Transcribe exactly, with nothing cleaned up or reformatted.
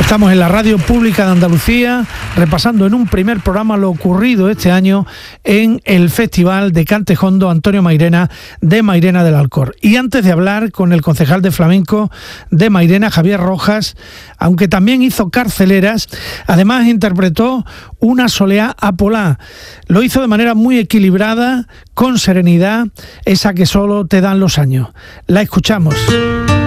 Estamos en la Radio Pública de Andalucía, repasando en un primer programa lo ocurrido este año en el Festival de Cantejondo Antonio Mairena de Mairena del Alcor. Y antes de hablar con el concejal de flamenco de Mairena, Javier Rojas, aunque también hizo carceleras, además interpretó una soleá apolá. Lo hizo de manera muy equilibrada, con serenidad, esa que solo te dan los años. La escuchamos.